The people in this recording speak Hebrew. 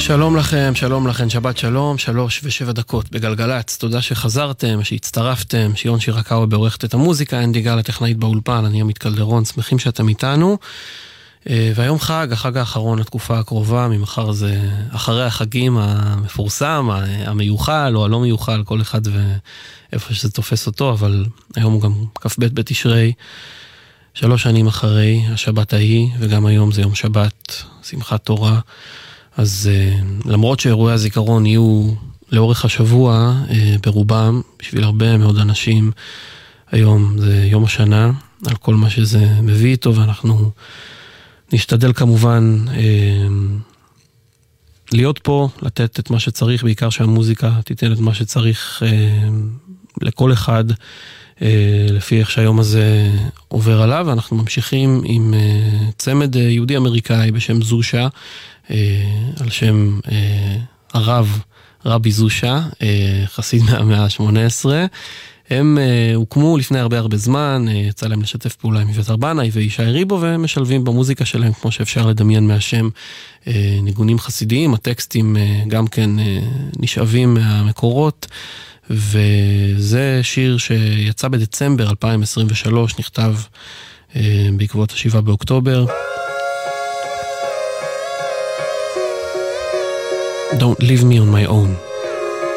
שלום לכם, שבת שלום, 3:07 בגלגלץ, תודה שחזרתם, שהצטרפתם, שיון שירקאו בעורכת את המוזיקה, אין דיגל הטכנאית באולפן, אני עמית קלדרון, שמחים שאתם איתנו, והיום החג האחרון לתקופה הקרובה, ממחר זה אחרי החגים המפורסם, המיוחל או הלא מיוחל, כל אחד ואיפה שזה תופס אותו, אבל היום הוא גם כ"ב בתשרי, 3 שנים אחרי השבת ההיא, וגם היום זה יום שבת, שמחת תורה, אז למרות שאירועי הזיכרון יהיו לאורך השבוע, ברובם, בשביל הרבה מאוד אנשים, היום זה יום השנה, על כל מה שזה מביא איתו, ואנחנו נשתדל כמובן להיות פה, לתת את מה שצריך, בעיקר שהמוזיקה תיתן את מה שצריך לכל אחד, לפי איך שהיום הזה עובר עליו, ואנחנו ממשיכים עם צמד יהודי-אמריקאי בשם זושה, על שם רבי זושה, חסיד מהמאה ה-18. הם הוקמו לפני הרבה זמן, יצא להם לשתף פעולה עם אביתר בנאי וישי ריבו, והם משלבים במוזיקה שלהם, כמו שאפשר לדמיין מהשם, ניגונים חסידיים, הטקסטים גם כן נשאבים מהמקורות, וזה שיר שיצא בדצמבר 2023, נכתב בעקבות 7 באוקטובר. Don't leave me on my own.